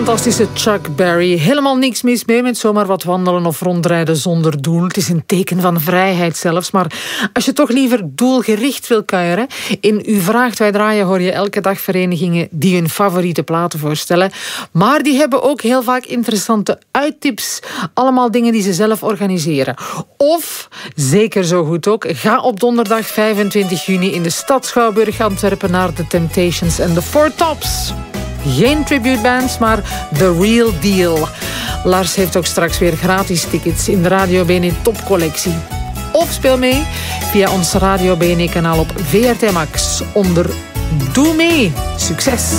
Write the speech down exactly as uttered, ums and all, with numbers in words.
fantastische Chuck Berry. Helemaal niks mis mee met zomaar wat wandelen of rondrijden zonder doel. Het is een teken van vrijheid zelfs. Maar als je toch liever doelgericht wil kuieren, in U Vraagt Wij Draaien hoor je elke dag verenigingen die hun favoriete platen voorstellen. Maar die hebben ook heel vaak interessante uittips. Allemaal dingen die ze zelf organiseren. Of, zeker zo goed ook, ga op donderdag vijfentwintig juni in de Stad Schouwburg Antwerpen naar The Temptations en The Four Tops. Geen tributebands, maar the real deal. Lars heeft ook straks weer gratis tickets in de Radio B N E topcollectie. Of speel mee via ons Radio B N E kanaal op V R T Max onder Doe Mee. Succes!